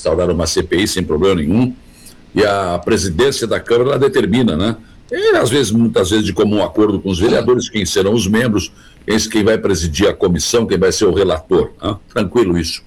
instaurar uma CPI sem problema nenhum, e a presidência da Câmara ela determina, né? E, às vezes, muitas vezes, de comum acordo com os vereadores, quem serão os membros, quem vai presidir a comissão, quem vai ser o relator. Né? Tranquilo isso.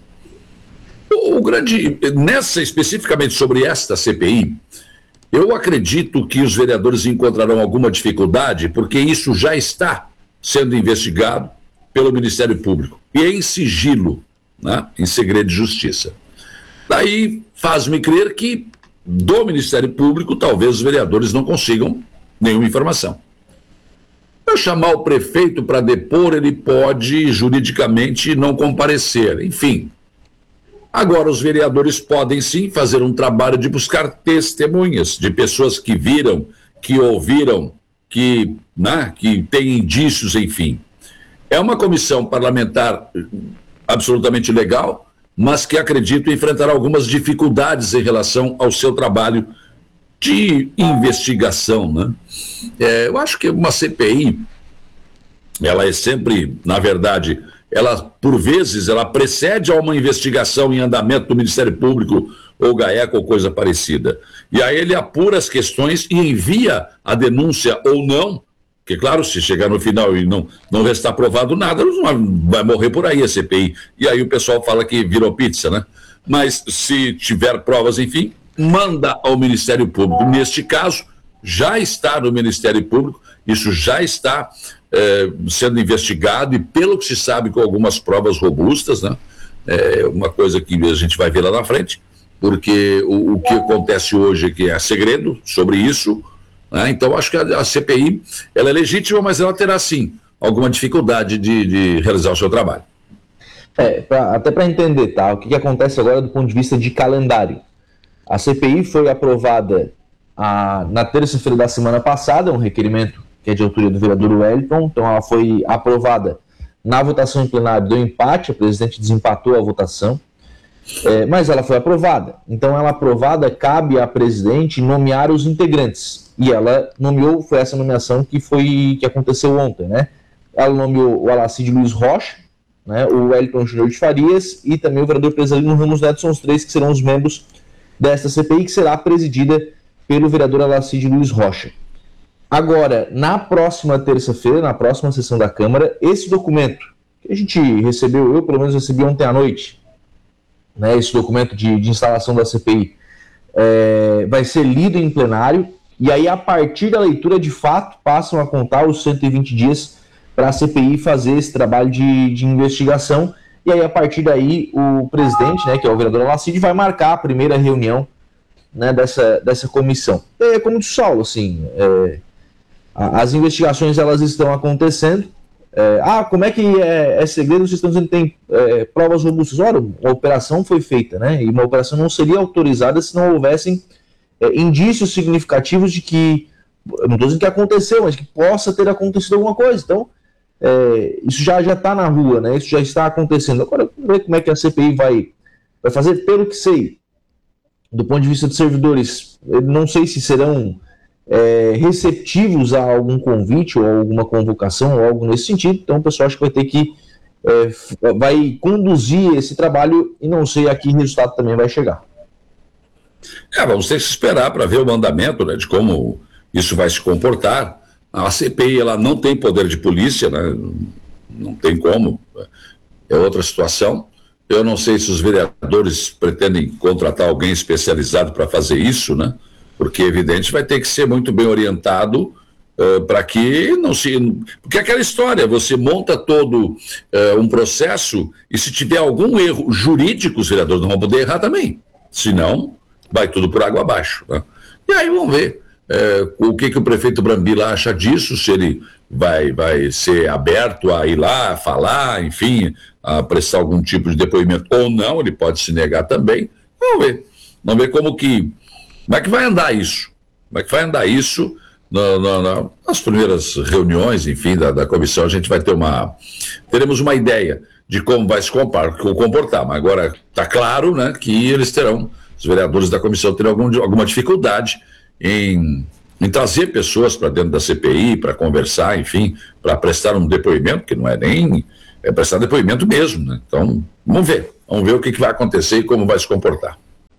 Especificamente sobre esta CPI, eu acredito que os vereadores encontrarão alguma dificuldade, porque isso já está sendo investigado pelo Ministério Público, e em sigilo, né? Em segredo de justiça. Daí faz-me crer que do Ministério Público talvez os vereadores não consigam nenhuma informação. Se eu chamar o prefeito para depor, ele pode juridicamente não comparecer, enfim. Agora, os vereadores podem sim fazer um trabalho de buscar testemunhas de pessoas que viram, que ouviram, que têm indícios, enfim. É uma comissão parlamentar absolutamente legal, mas que acredito enfrentará algumas dificuldades em relação ao seu trabalho de investigação, né? Eu acho que uma CPI, ela é sempre, na verdade, ela, por vezes, ela precede a uma investigação em andamento do Ministério Público ou GAECO ou coisa parecida. E aí ele apura as questões e envia a denúncia ou não, porque, claro, se chegar no final e não restar provado nada, vai morrer por aí a CPI. E aí o pessoal fala que virou pizza, né? Mas se tiver provas, enfim, manda ao Ministério Público. Neste caso, já está no Ministério Público, isso já está sendo investigado e, pelo que se sabe, com algumas provas robustas, né? Uma coisa que a gente vai ver lá na frente, porque o que acontece hoje é que é segredo sobre isso, né? Então, acho que a CPI ela é legítima, mas ela terá, sim, alguma dificuldade de realizar o seu trabalho. Até para entender, tá? O que acontece agora do ponto de vista de calendário. A CPI foi aprovada na terça-feira da semana passada, um requerimento que é de autoria do vereador Wellington, então ela foi aprovada na votação em plenário, deu empate, a presidente desempatou a votação, mas ela foi aprovada. Então, ela aprovada, cabe à presidente nomear os integrantes, e ela nomeou, foi essa nomeação que aconteceu ontem, né? Ela nomeou o Alacide Luiz Rocha, né, o Wellington Júnior de Farias e também o vereador Presalino Ramos Neto, são os três que serão os membros desta CPI, que será presidida pelo vereador Alacide Luiz Rocha. Agora, na próxima terça-feira, na próxima sessão da Câmara, esse documento que a gente recebeu, eu pelo menos recebi ontem à noite, né, esse documento de instalação da CPI, vai ser lido em plenário, e aí a partir da leitura, de fato, passam a contar os 120 dias para a CPI fazer esse trabalho de investigação, e aí a partir daí o presidente, né, que é o vereador Alacide, vai marcar a primeira reunião, né, dessa comissão. É como disse o Saulo, assim, as investigações elas estão acontecendo. Como é que é segredo? Vocês estão dizendo que tem provas robustas. Ora, a operação foi feita, né? E uma operação não seria autorizada se não houvessem indícios significativos de que, não estou dizendo que aconteceu, mas que possa ter acontecido alguma coisa. Então, isso já está na rua, né? Isso já está acontecendo. Agora, vamos ver como é que a CPI vai fazer. Pelo que sei, do ponto de vista de servidores, eu não sei se serão receptivos a algum convite ou alguma convocação ou algo nesse sentido. Então o pessoal acho que vai ter que vai conduzir esse trabalho e não sei a que resultado também vai chegar. Vamos ter que esperar para ver o andamento, né, de como isso vai se comportar. A CPI ela não tem poder de polícia, né, não tem como, é outra situação. Eu não sei se os vereadores pretendem contratar alguém especializado para fazer isso, né? Porque, evidente, vai ter que ser muito bem orientado para que não se... Porque é aquela história, você monta todo um processo e se tiver algum erro jurídico, os vereadores não vão poder errar também. Senão, vai tudo por água abaixo, né? E aí vamos ver o que o prefeito Brambila acha disso, se ele vai ser aberto a ir lá, a falar, enfim, a prestar algum tipo de depoimento ou não, ele pode se negar também. Vamos ver como é que vai andar isso? Como é que vai andar isso nas primeiras reuniões, enfim, da comissão? A gente vai teremos uma ideia de como vai se comportar, mas agora está claro, né, que os vereadores da comissão terão alguma dificuldade em trazer pessoas para dentro da CPI, para conversar, enfim, para prestar um depoimento, que não é nem prestar depoimento mesmo, né? Então, vamos ver o que vai acontecer e como vai se comportar.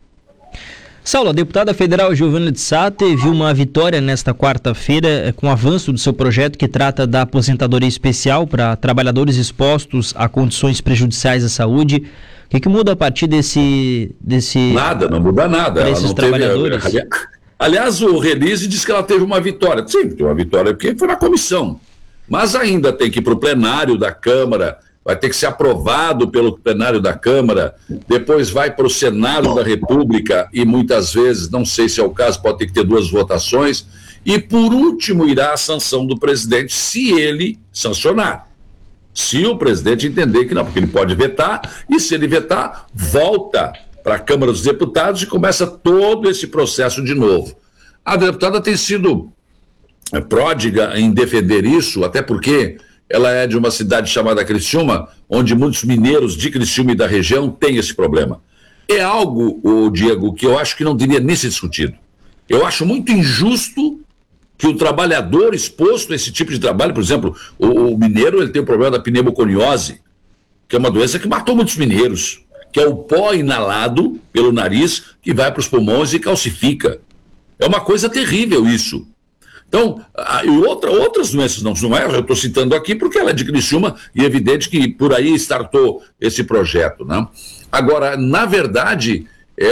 Saulo, a deputada federal Giovana de Sá teve uma vitória nesta quarta-feira com o avanço do seu projeto que trata da aposentadoria especial para trabalhadores expostos a condições prejudiciais à saúde. O que muda a partir desse... Nada, não muda nada. Desses ela não trabalhadores? Aliás, o release diz que ela teve uma vitória. Sim, teve uma vitória porque foi na comissão. Mas ainda tem que ir para o plenário da Câmara, vai ter que ser aprovado pelo plenário da Câmara, depois vai para o Senado da República e muitas vezes, não sei se é o caso, pode ter que ter 2 votações, e por último irá a sanção do presidente, se ele sancionar. Se o presidente entender que não, porque ele pode vetar, e se ele vetar, volta para a Câmara dos Deputados e começa todo esse processo de novo. A deputada tem sido pródiga em defender isso, até porque ela é de uma cidade chamada Criciúma, onde muitos mineiros de Criciúma e da região têm esse problema. É algo, Diego, que eu acho que não deveria nem ser discutido. Eu acho muito injusto que o trabalhador exposto a esse tipo de trabalho, por exemplo, o mineiro ele tem o problema da pneumoconiose, que é uma doença que matou muitos mineiros, que é o pó inalado pelo nariz que vai para os pulmões e calcifica. É uma coisa terrível isso. Então, e outras doenças não é, eu estou citando aqui porque ela é de Criciúma e é evidente que por aí startou esse projeto, né? Agora, na verdade,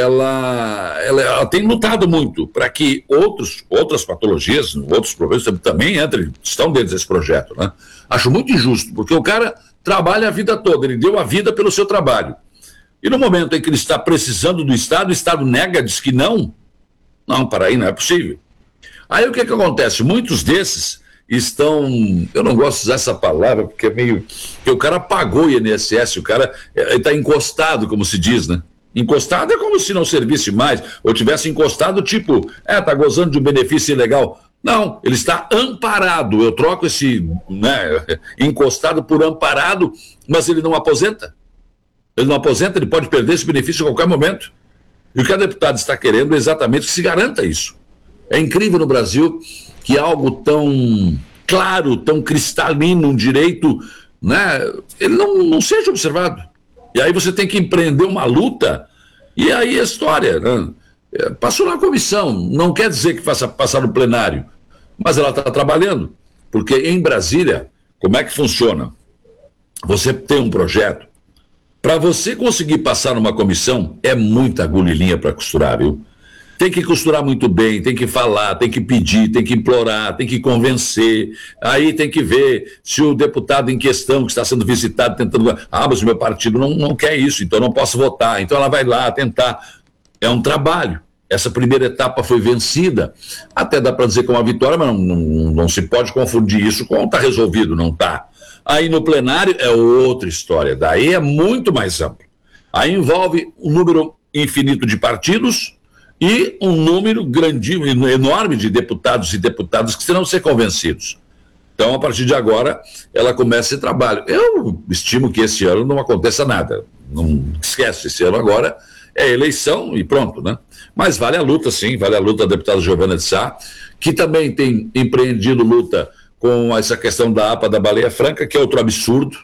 ela tem lutado muito para que outras patologias, outros problemas também estão dentro desse projeto, né? Acho muito injusto, porque o cara trabalha a vida toda, ele deu a vida pelo seu trabalho. E no momento em que ele está precisando do Estado, o Estado nega, diz que não. Não, para aí não é possível. Aí o que acontece? Muitos desses estão, eu não gosto de usar essa palavra, porque é meio, que o cara pagou o INSS, o cara está encostado, como se diz, né? Encostado é como se não servisse mais, ou tivesse encostado, tipo, está gozando de um benefício ilegal. Não, ele está amparado, eu troco esse, né, encostado por amparado, mas ele não aposenta. Ele não aposenta, ele pode perder esse benefício a qualquer momento. E o que a deputada está querendo é exatamente que se garanta isso. É incrível no Brasil que algo tão claro, tão cristalino, um direito, né, ele não seja observado. E aí você tem que empreender uma luta, e aí a história, né? Passou na comissão, não quer dizer que faça passar no plenário, mas ela está trabalhando, porque em Brasília, como é que funciona? Você tem um projeto, para você conseguir passar numa comissão, é muita agulha e linha para costurar, viu? Tem que costurar muito bem, tem que falar, tem que pedir, tem que implorar, tem que convencer, aí tem que ver se o deputado em questão que está sendo visitado tentando, mas o meu partido não quer isso, então não posso votar, então ela vai lá tentar. É um trabalho. Essa primeira etapa foi vencida, até dá para dizer que é uma vitória, mas não se pode confundir isso com está resolvido, não está. Aí no plenário é outra história, daí é muito mais amplo. Aí envolve um número infinito de partidos, e um número grandíssimo, enorme de deputados e deputadas que serão ser convencidos. Então, a partir de agora, ela começa esse trabalho. Eu estimo que esse ano não aconteça nada. Não esquece, esse ano agora é eleição e pronto, né? Mas vale a luta, sim, vale a luta da deputada Giovana de Sá, que também tem empreendido luta com essa questão da APA da Baleia Franca, que é outro absurdo,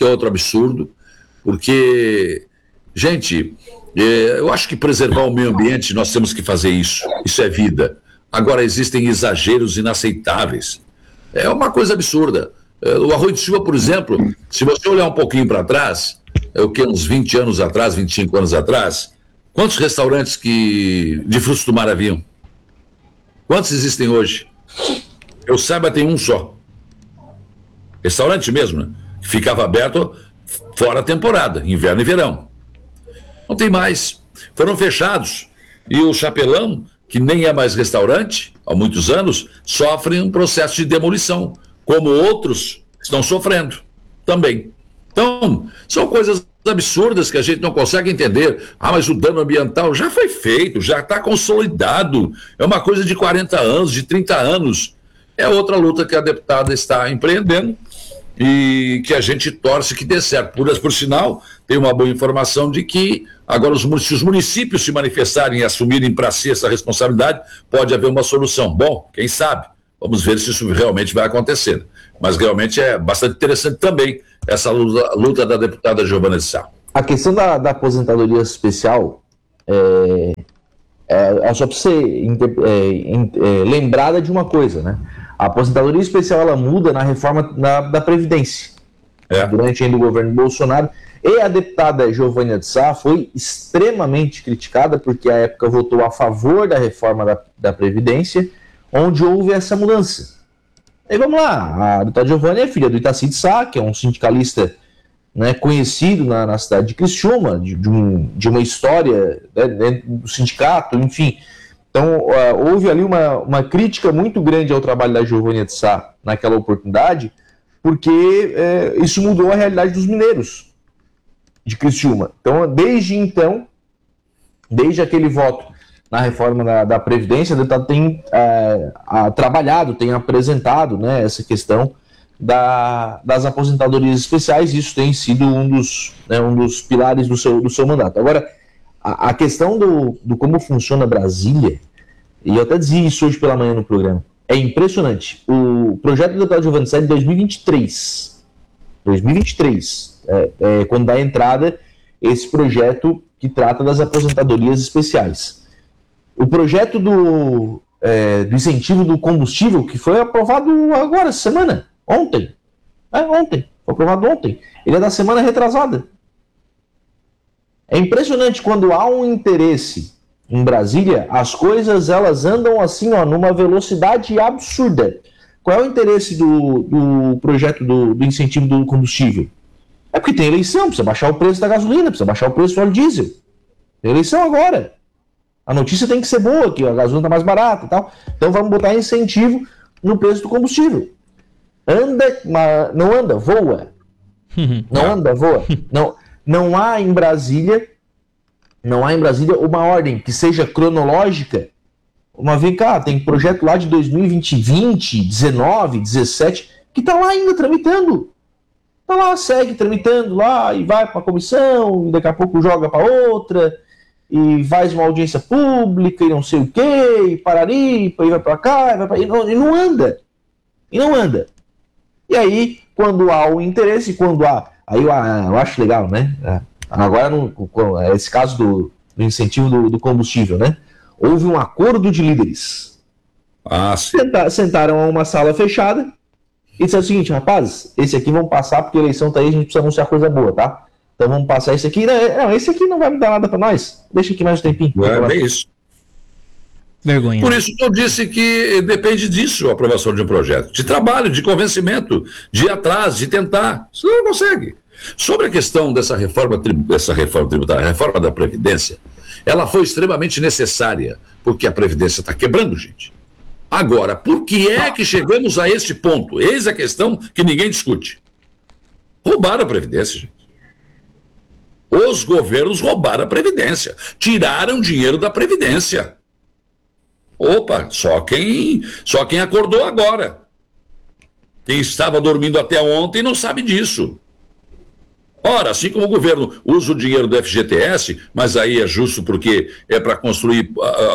porque, gente... eu acho que preservar o meio ambiente, nós temos que fazer isso é vida. Agora, existem exageros inaceitáveis. É uma coisa absurda. O Arroio de Silva, por exemplo, se você olhar um pouquinho para trás, uns 20 anos atrás, 25 anos atrás, quantos restaurantes de frutos do mar haviam? Quantos existem hoje? Eu saiba, tem um só. Restaurante mesmo, né? Que ficava aberto fora a temporada, inverno e verão. Não tem mais. Foram fechados. E o Chapelão, que nem é mais restaurante, há muitos anos, sofre um processo de demolição, como outros estão sofrendo também. Então, são coisas absurdas que a gente não consegue entender. Mas o dano ambiental já foi feito, já está consolidado. É uma coisa de 40 anos, de 30 anos. É outra luta que a deputada está empreendendo e que a gente torce que dê certo. Por sinal, tem uma boa informação de que agora se os municípios se manifestarem e assumirem para si essa responsabilidade, pode haver uma solução. Bom, quem sabe? Vamos ver se isso realmente vai acontecer. Mas realmente é bastante interessante também essa luta da deputada Giovana de Sá. A questão da aposentadoria especial, só precisa ser lembrada de uma coisa, né? A aposentadoria especial ela muda na reforma da Previdência. Durante ainda o governo Bolsonaro. E a deputada Giovânia de Sá foi extremamente criticada porque à época votou a favor da reforma da Previdência, onde houve essa mudança. E vamos lá, a deputada Giovânia é filha do Itaci de Sá, que é um sindicalista, né, conhecido na cidade de Criciúma, de uma história, né, do sindicato, enfim. Então, houve ali uma crítica muito grande ao trabalho da Giovânia de Sá naquela oportunidade, porque isso mudou a realidade dos mineiros de Criciúma. Então, desde aquele voto na reforma da Previdência, o deputado tem trabalhado, tem apresentado, né, essa questão das aposentadorias especiais. Isso tem sido um dos pilares do seu mandato. Agora, a questão do como funciona Brasília, e eu até dizia isso hoje pela manhã no programa, é impressionante. O projeto do deputado Giovânia de Sá é de 2023, quando dá entrada esse projeto que trata das aposentadorias especiais. O projeto do incentivo do combustível, que foi aprovado agora, essa semana, ontem, foi aprovado ontem, ele é da semana retrasada. É impressionante, quando há um interesse em Brasília, as coisas elas andam assim, numa velocidade absurda. Qual é o interesse do projeto do incentivo do combustível? É porque tem eleição, precisa baixar o preço da gasolina, precisa baixar o preço do óleo diesel. Tem eleição agora. A notícia tem que ser boa, que a gasolina está mais barata e tal. Então vamos botar incentivo no preço do combustível. Não anda, voa. Não anda, voa. Não há em Brasília uma ordem que seja cronológica. Vem cá, tem projeto lá de 2020, 19, 17, que está lá ainda tramitando. Está lá, segue tramitando lá, e vai para a comissão, e daqui a pouco joga para outra, e faz uma audiência pública, e não sei o quê, e pararipa, e vai para cá, e não anda. E não anda. E aí, quando há o interesse, aí eu acho legal, né? Agora, esse caso do incentivo do combustível, né? Houve um acordo de líderes. Sentaram a uma sala fechada e disseram o seguinte: rapazes, esse aqui vamos passar porque a eleição tá aí, a gente precisa anunciar coisa boa, tá? Então vamos passar esse aqui. Não, esse aqui não vai me dar nada pra nós. Deixa aqui mais um tempinho. É isso. Vergonha. Por isso que eu disse que depende disso a aprovação de um projeto. De trabalho, de convencimento, de ir atrás, de tentar. Você não consegue. Sobre a questão dessa reforma tributária, a reforma da Previdência, ela foi extremamente necessária, porque a Previdência está quebrando, gente. Agora, por que é que chegamos a este ponto? Eis a questão que ninguém discute. Roubaram a Previdência, gente. Os governos roubaram a Previdência. Tiraram dinheiro da Previdência. Opa, só quem acordou agora. Quem estava dormindo até ontem não sabe disso. Ora, assim como o governo usa o dinheiro do FGTS, mas aí é justo porque é para construir,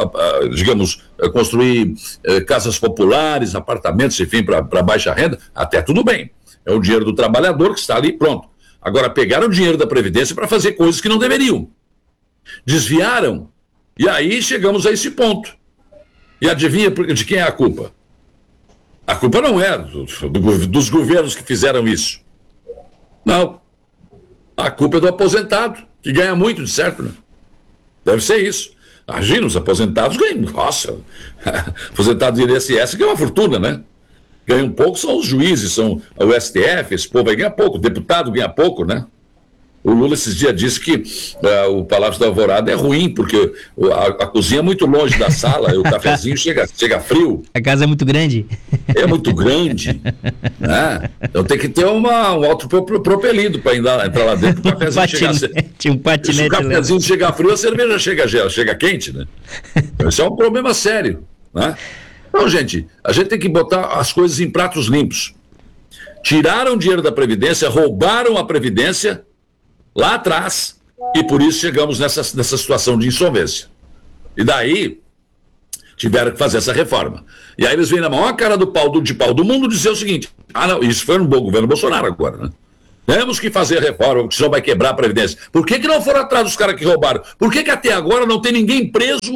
construir casas populares, apartamentos, enfim, para baixa renda, até tudo bem. É o dinheiro do trabalhador que está ali, pronto. Agora, pegaram o dinheiro da Previdência para fazer coisas que não deveriam. Desviaram, e aí chegamos a esse ponto. E adivinha de quem é a culpa? A culpa não é dos governos que fizeram isso. Não. A culpa é do aposentado, que ganha muito, de certo, né? Deve ser isso. Imagina, os aposentados ganham. Nossa, aposentado do INSS ganha uma fortuna, né? Ganham pouco são os juízes, são o STF, esse povo aí ganha pouco, o deputado ganha pouco, né? O Lula esses dias disse que o Palácio da Alvorada é ruim, porque a cozinha é muito longe da sala, o cafezinho chega frio. A casa é muito grande. É muito grande, né? Então tem que ter um alto propelido para entrar lá dentro. O cafezinho tinha um patinete. Se o cafezinho chegar frio, a cerveja chega quente, né? Esse é um problema sério, né? Então, gente, a gente tem que botar as coisas em pratos limpos. Tiraram dinheiro da Previdência, roubaram a Previdência lá atrás, e por isso chegamos nessa situação de insolvência. E daí tiveram que fazer essa reforma. E aí eles vêm na maior cara de pau do mundo dizer o seguinte: não, isso foi no governo Bolsonaro agora, né? Temos que fazer a reforma, porque senão vai quebrar a Previdência. Por que não foram atrás dos caras que roubaram? Por que até agora não tem ninguém preso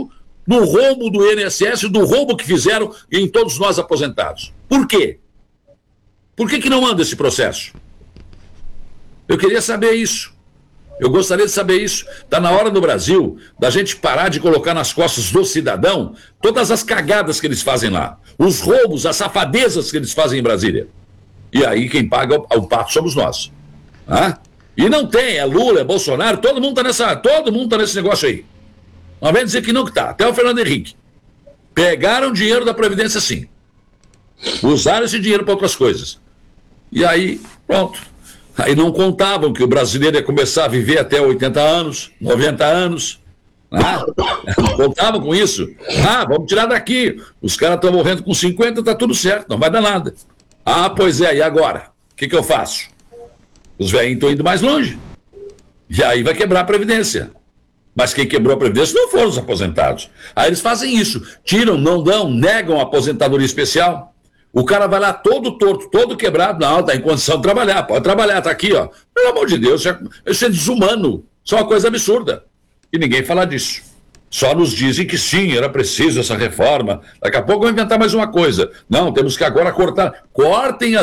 no rombo do INSS, do rombo que fizeram em todos nós aposentados. Por quê? Por que não anda esse processo? Eu queria saber isso. Eu gostaria de saber isso. Está na hora no Brasil da gente parar de colocar nas costas do cidadão todas as cagadas que eles fazem lá, os roubos, as safadezas que eles fazem em Brasília. E aí quem paga o pato somos nós. Ah? E não tem, é Lula, é Bolsonaro, todo mundo tá nesse negócio aí. Não vem dizer que não que tá, até o Fernando Henrique. Pegaram dinheiro da Previdência sim. Usaram esse dinheiro para outras coisas. E aí, pronto. Aí não contavam que o brasileiro ia começar a viver até 80 anos, 90 anos. Ah, não contavam com isso. Ah, vamos tirar daqui. Os caras estão morrendo com 50, tá tudo certo, não vai dar nada. Ah, pois é, e agora? O que eu faço? Os velhinhos estão indo mais longe. E aí vai quebrar a Previdência. Mas quem quebrou a Previdência não foram os aposentados. Aí eles fazem isso. Tiram, não dão, negam a aposentadoria especial. O cara vai lá todo torto, todo quebrado. Não, está em condição de trabalhar. Pode trabalhar, está aqui, ó. Pelo amor de Deus, isso é desumano. Isso é uma coisa absurda. E ninguém fala disso. Só nos dizem que sim, era preciso essa reforma. Daqui a pouco vão inventar mais uma coisa. Não, temos que agora cortar. Cortem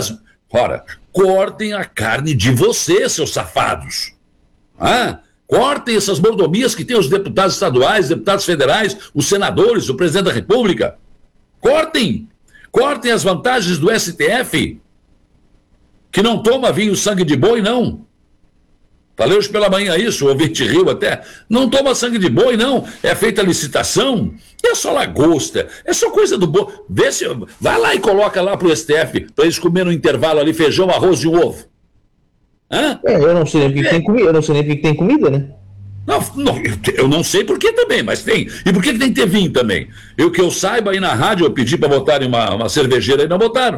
a carne de vocês, seus safados. Ah, cortem essas mordomias que tem os deputados estaduais, deputados federais, os senadores, o presidente da República. Cortem as vantagens do STF, que não toma vinho sangue de boi, não. Falei hoje pela manhã isso, o ouvinte riu até. Não toma sangue de boi, não. É feita a licitação, é só lagosta, é só coisa do boi. Vê se vai lá e coloca lá pro STF, para eles comerem no intervalo ali feijão, arroz e um ovo. Hã? Eu não sei nem porque tem comida, eu não sei nem porque tem comida, né? Não, eu não sei por que também, mas tem. E por que tem que ter vinho também? Que eu saiba, aí na rádio eu pedi para botarem uma cervejeira e não botaram.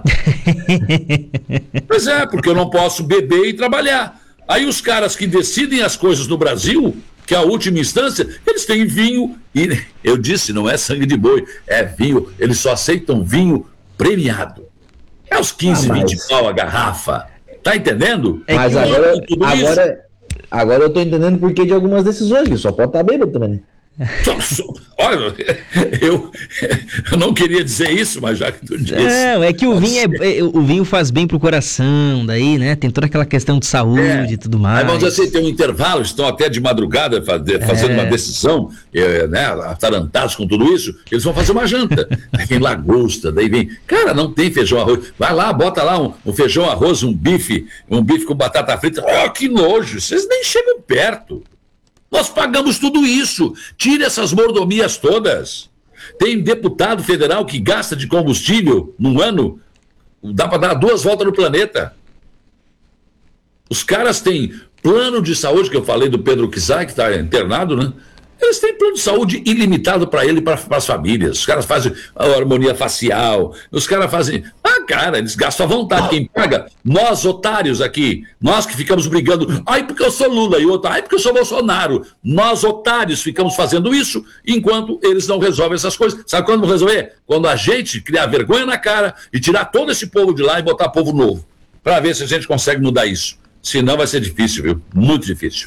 Pois é, porque eu não posso beber e trabalhar. Aí os caras que decidem as coisas no Brasil, que é a última instância, eles têm vinho, e eu disse, não é sangue de boi, é vinho, eles só aceitam vinho premiado. É os 15, 20 pau a garrafa. Tá entendendo? Mas agora eu tô entendendo por que de algumas decisões, que só pode estar bêbado também, né? Olha, eu não queria dizer isso, mas já que tu disse. Não, é que o vinho faz bem pro coração, daí, né? Tem toda aquela questão de saúde e tudo mais. Aí vamos dizer assim, tem um intervalo, estão até de madrugada fazendo uma decisão, né? Atarantados com tudo isso, eles vão fazer uma janta. Aí vem lagosta, daí vem. Cara, não tem feijão arroz. Vai lá, bota lá um feijão arroz, um bife com batata frita. Oh, que nojo! Vocês nem chegam perto. Nós pagamos tudo isso. Tire essas mordomias todas. Tem deputado federal que gasta de combustível num ano, dá para dar 2 voltas no planeta. Os caras têm plano de saúde, que eu falei do Pedro Kizai, que está internado, né? Eles têm plano de saúde ilimitado para ele e para as famílias. Os caras fazem a harmonia facial, os caras fazem... cara, eles gastam à vontade. Quem paga? Nós, otários aqui. Nós que ficamos brigando. Ai, porque eu sou Lula. E outro, ai, porque eu sou Bolsonaro. Nós, otários, ficamos fazendo isso enquanto eles não resolvem essas coisas. Sabe quando vão resolver? Quando a gente criar vergonha na cara e tirar todo esse povo de lá e botar povo novo. Para ver se a gente consegue mudar isso. Senão vai ser difícil, viu? Muito difícil.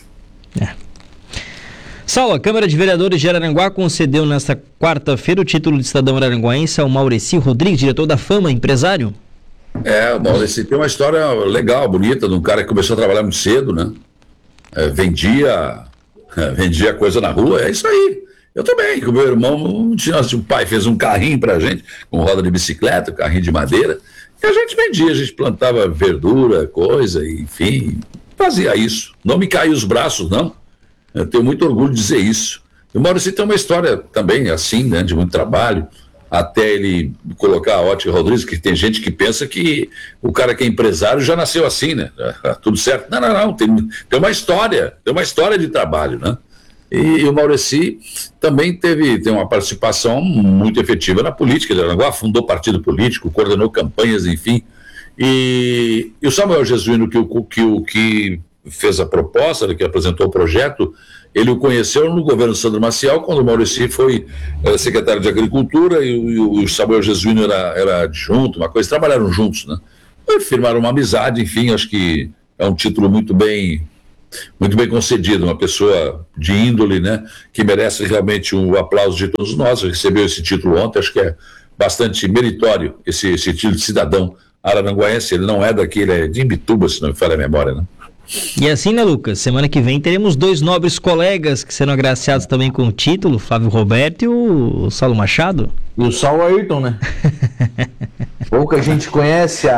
Saulo, a Câmara de Vereadores de Araranguá concedeu nesta quarta-feira o título de cidadão araranguaense ao Maurici Rodrigues, diretor da Fama, empresário. O Maurici tem uma história legal, bonita, de um cara que começou a trabalhar muito cedo, né? Vendia coisa na rua, é isso aí. Eu também, com meu irmão, o pai fez um carrinho pra gente, com roda de bicicleta, carrinho de madeira, e a gente vendia, a gente plantava verdura, coisa, enfim, fazia isso. Não me caiu os braços, não. Eu tenho muito orgulho de dizer isso. O Maurici tem uma história também assim, né, de muito trabalho, até ele colocar a Ótica Rodrigues, que tem gente que pensa que o cara que é empresário já nasceu assim, né? Tudo certo. Não, tem uma história de trabalho, né? E o Maurici também tem uma participação muito efetiva na política. Ele fundou partido político, coordenou campanhas, enfim. E o Samuel Jesuíno, que fez a proposta, que apresentou o projeto, ele o conheceu no governo Sandro Maciel, quando o Maurici foi secretário de Agricultura e o Samuel Jesuíno era adjunto, uma coisa, trabalharam juntos, né? E firmaram uma amizade, enfim, acho que é um título muito bem muito bem concedido, uma pessoa de índole, né, que merece realmente um aplauso de todos nós. Recebeu esse título ontem, acho que é bastante meritório esse título de cidadão araranguaense. Ele não é daqui, ele é de Imbituba, se não me falha a memória, né? E assim, né, Lucas? Semana que vem teremos 2 nobres colegas que serão agraciados também com o título, Flávio Roberto e o Saulo Machado. E o Saulo Ayrton, né? Pouca gente conhece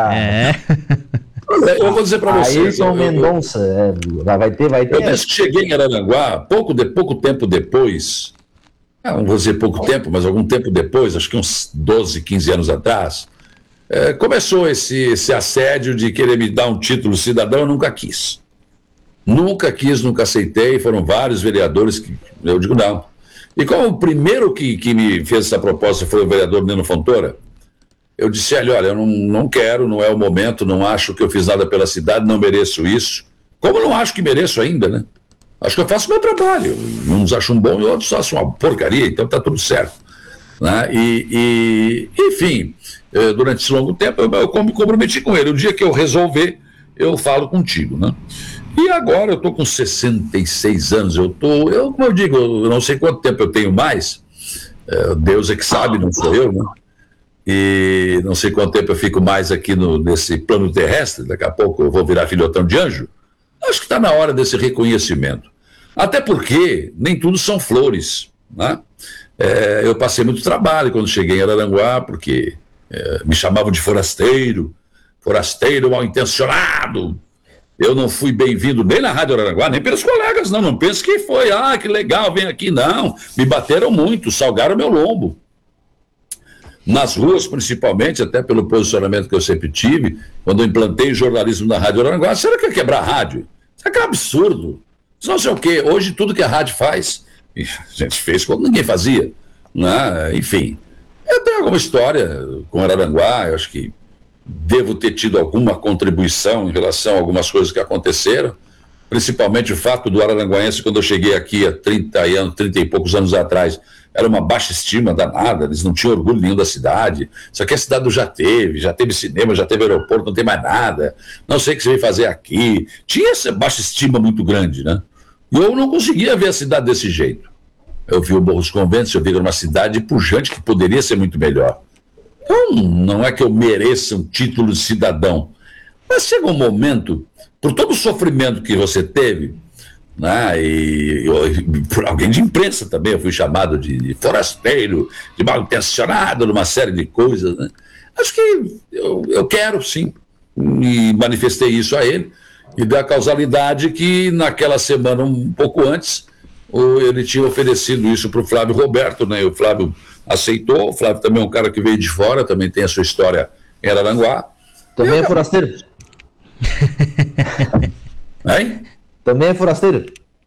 Eu vou dizer para vocês. Ayrton Mendonça, vai ter. Eu desde que cheguei em Araranguá, pouco tempo depois, não vou dizer pouco tempo, mas algum tempo depois, acho que uns 12, 15 anos atrás, começou esse assédio de querer me dar um título cidadão. Eu nunca quis. Nunca aceitei. Foram vários vereadores que eu digo não. E como o primeiro que me fez essa proposta foi o vereador Nino Fontoura, eu disse a ele: olha, eu não quero, não é o momento, não acho que eu fiz nada pela cidade, não mereço isso. Como não acho que mereço ainda, né? Acho que eu faço o meu trabalho. Uns acham bom e outros acham uma porcaria, então tá tudo certo. Né? Enfim, durante esse longo tempo eu me comprometi com ele. O dia que eu resolver, eu falo contigo, né? E agora eu estou com 66 anos, como eu digo, eu não sei quanto tempo eu tenho mais, Deus é que sabe, não sou eu, né? E não sei quanto tempo eu fico mais aqui nesse plano terrestre. Daqui a pouco eu vou virar filhotão de anjo. Acho que está na hora desse reconhecimento. Até porque nem tudo são flores, né? Eu passei muito trabalho quando cheguei em Araranguá, porque me chamavam de forasteiro mal intencionado. Eu não fui bem-vindo nem na Rádio Araranguá, nem pelos colegas, não pense que foi, que legal, vem aqui, não. Me bateram muito, salgaram meu lombo. Nas ruas, principalmente, até pelo posicionamento que eu sempre tive, quando eu implantei jornalismo na Rádio Araranguá. Será que ia quebrar a rádio? Isso é que é um absurdo. Isso não sei o quê. Hoje tudo que a rádio faz, a gente fez quando ninguém fazia, né? Enfim, eu tenho alguma história com Araranguá. Eu acho que devo ter tido alguma contribuição em relação a algumas coisas que aconteceram, principalmente o fato do araranguaense, quando eu cheguei aqui há 30 e poucos anos atrás, era uma baixa estima danada, eles não tinham orgulho nenhum da cidade. Isso aqui a cidade já teve cinema, já teve aeroporto, não tem mais nada, não sei o que você veio fazer aqui. Tinha essa baixa estima muito grande, né? E eu não conseguia ver a cidade desse jeito. Eu vi o Morro dos Conventos, eu vi uma cidade pujante que poderia ser muito melhor. Então, não é que eu mereça um título de cidadão, mas chega um momento, por todo o sofrimento que você teve, né, e por alguém de imprensa também, eu fui chamado de forasteiro, de mal intencionado, numa série de coisas, né? Acho que eu quero, sim, e manifestei isso a ele, e da causalidade que naquela semana, um pouco antes, ele tinha oferecido isso para o Flávio Roberto, né? E o Flávio aceitou. O Flávio também é um cara que veio de fora, também tem a sua história em Araranguá. Também é forasteiro? Hein? Também é forasteiro?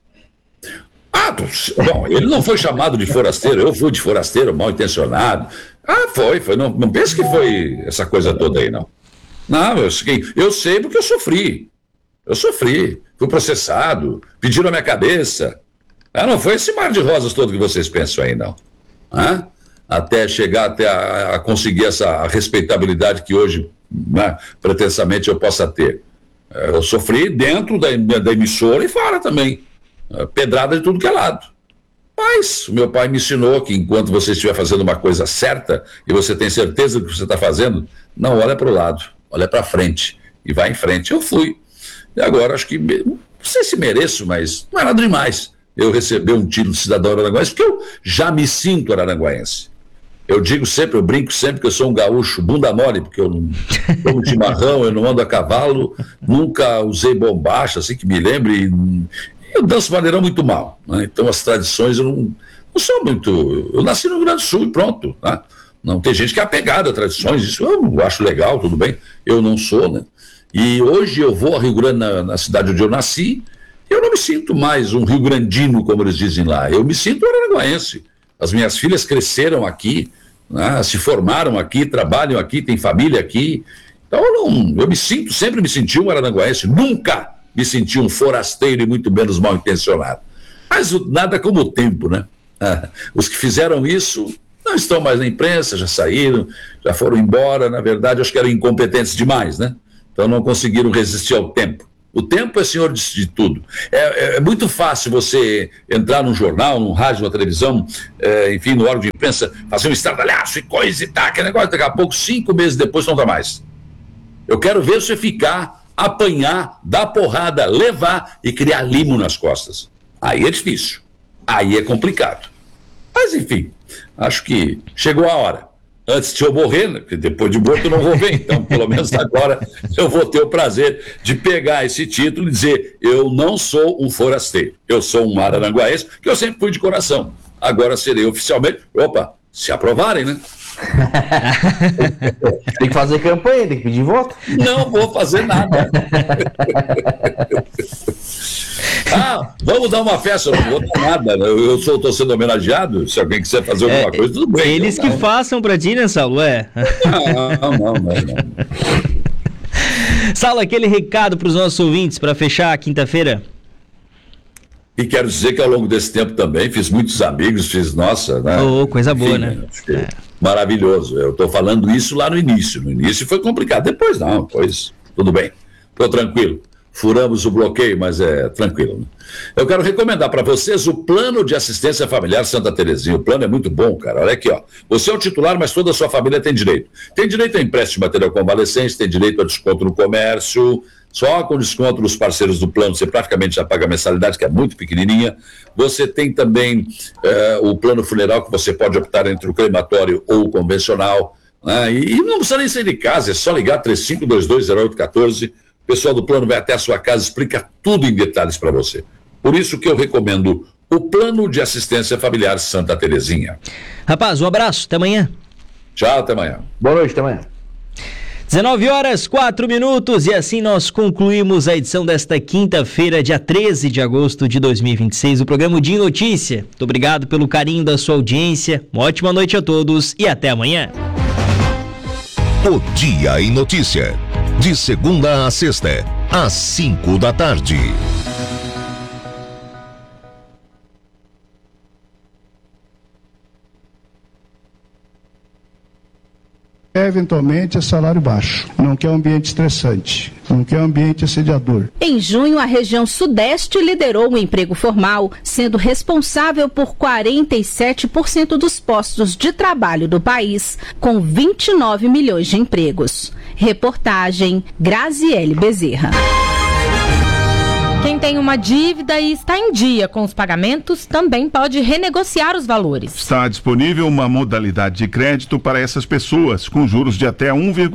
Bom, ele não foi chamado de forasteiro, eu fui de forasteiro, mal intencionado. Foi, não pense que foi essa coisa toda aí, não. Não, eu sei porque eu sofri, fui processado, pediram a minha cabeça. Não foi esse mar de rosas todo que vocês pensam aí, não. Até chegar a conseguir essa respeitabilidade que hoje, né, pretensamente eu possa ter. Eu sofri dentro da emissora e fora também. Pedrada de tudo que é lado. Mas o meu pai me ensinou que enquanto você estiver fazendo uma coisa certa e você tem certeza do que você está fazendo, não olha para o lado, olha para frente e vai em frente. Eu fui. E agora acho que, não sei se mereço, mas não é nada demais eu receber um título de cidadão araranguaense, porque eu já me sinto araranguaense. Eu digo sempre, eu brinco sempre que eu sou um gaúcho bunda mole, porque eu não como chimarrão, eu não ando a cavalo, nunca usei bombacha, assim que me lembre, eu danço maneirão muito mal, né? Então as tradições eu não sou muito. Eu nasci no Rio Grande do Sul e pronto, né? Não tem gente que é apegada a tradições, isso eu acho legal, tudo bem, eu não sou, né? E hoje eu vou a Rio Grande, na cidade onde eu nasci, eu não me sinto mais um rio-grandino, como eles dizem lá, eu me sinto araranguaense. As minhas filhas cresceram aqui, né? Se formaram aqui, trabalham aqui, têm família aqui. Então eu sempre me senti um araranguaense, nunca me senti um forasteiro e muito menos mal intencionado. Mas nada como o tempo, né? Os que fizeram isso não estão mais na imprensa, já saíram, já foram embora. Na verdade, acho que eram incompetentes demais, né? Então não conseguiram resistir ao tempo. O tempo é senhor de tudo. É muito fácil você entrar num jornal, num rádio, numa televisão, enfim, no órgão de imprensa, fazer um estardalhaço e coisa e tal, aquele negócio, daqui a pouco, 5 meses depois, não dá mais. Eu quero ver você ficar, apanhar, dar porrada, levar e criar limo nas costas. Aí é difícil. Aí é complicado. Mas, enfim, acho que chegou a hora. Antes de eu morrer, né, porque depois de morto eu não vou ver, então pelo menos agora eu vou ter o prazer de pegar esse título e dizer: eu não sou um forasteiro, eu sou um araranguaense, que eu sempre fui de coração. Agora serei oficialmente, se aprovarem, né? Tem que fazer campanha, tem que pedir voto. Não vou fazer nada. Vamos dar uma festa, eu não vou dar nada. Eu estou sendo homenageado. Se alguém quiser fazer alguma coisa, tudo bem. Eles que façam pra ti, né, Saulo? Não. Saulo, aquele recado para os nossos ouvintes para fechar a quinta-feira. E quero dizer que ao longo desse tempo também fiz muitos amigos, né? Coisa boa, né? Maravilhoso. Eu estou falando isso lá no início. No início foi complicado, depois não, depois tudo bem. Estou tranquilo. Furamos o bloqueio, mas é tranquilo. Né? Eu quero recomendar para vocês o Plano de Assistência Familiar Santa Terezinha. O plano é muito bom, cara. Olha aqui, ó. Você é o titular, mas toda a sua família tem direito. Tem direito a empréstimo de material convalescente, tem direito a desconto no comércio. Só com desconto nos parceiros do plano, você praticamente já paga a mensalidade, que é muito pequenininha. Você tem também o plano funeral, que você pode optar entre o crematório ou o convencional. Né? E não precisa nem sair de casa, é só ligar 35220814. O pessoal do plano vai até a sua casa, explica tudo em detalhes para você. Por isso que eu recomendo o Plano de Assistência Familiar Santa Terezinha. Rapaz, um abraço, até amanhã. Tchau, até amanhã. Boa noite, até amanhã. 19h04 e assim nós concluímos a edição desta quinta-feira, dia 13 de agosto de 2026, o programa Dia em Notícia. Muito obrigado pelo carinho da sua audiência, uma ótima noite a todos e até amanhã. O Dia em Notícia, de segunda a sexta, às 5 da tarde. Eventualmente é salário baixo, não quer um ambiente estressante, não quer um ambiente assediador. Em junho, a região Sudeste liderou o emprego formal, sendo responsável por 47% dos postos de trabalho do país, com 29 milhões de empregos. Reportagem Graziele Bezerra. Quem tem uma dívida e está em dia com os pagamentos também pode renegociar os valores. Está disponível uma modalidade de crédito para essas pessoas, com juros de até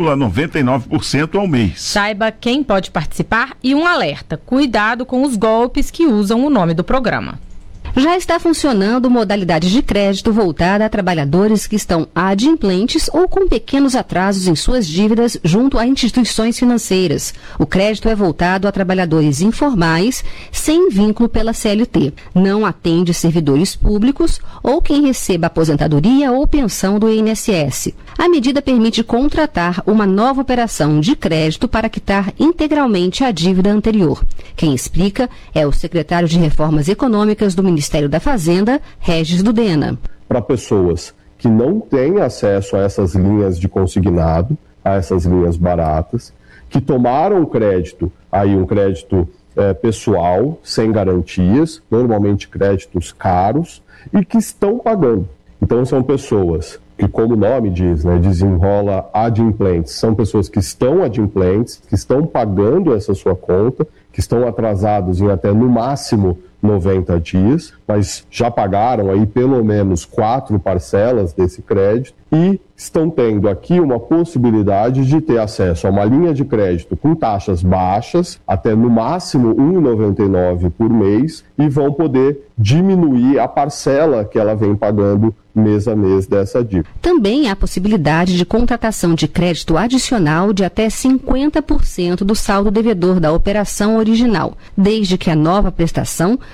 1,99% ao mês. Saiba quem pode participar e um alerta: cuidado com os golpes que usam o nome do programa. Já está funcionando modalidade de crédito voltada a trabalhadores que estão adimplentes ou com pequenos atrasos em suas dívidas junto a instituições financeiras. O crédito é voltado a trabalhadores informais, sem vínculo pela CLT. Não atende servidores públicos ou quem receba aposentadoria ou pensão do INSS. A medida permite contratar uma nova operação de crédito para quitar integralmente a dívida anterior. Quem explica é o secretário de Reformas Econômicas do Ministério da Fazenda, Regis Dudena. Para pessoas que não têm acesso a essas linhas de consignado, a essas linhas baratas, que tomaram crédito, aí um crédito pessoal, sem garantias, normalmente créditos caros, e que estão pagando. Então são pessoas que, como o nome diz, né, desenrola adimplentes, são pessoas que estão adimplentes, que estão pagando essa sua conta, que estão atrasados em até no máximo 90 dias, mas já pagaram aí pelo menos 4 parcelas desse crédito e estão tendo aqui uma possibilidade de ter acesso a uma linha de crédito com taxas baixas, até no máximo R$ 1,99 por mês, e vão poder diminuir a parcela que ela vem pagando mês a mês dessa dívida. Também há possibilidade de contratação de crédito adicional de até 50% do saldo devedor da operação original, desde que a nova prestação